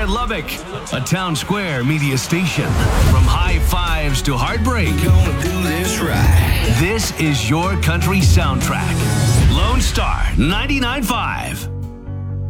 Star Lubbock, a Town Square media station. From high fives to heartbreak, Gonna do this right. this is your country soundtrack. Lone Star 99.5.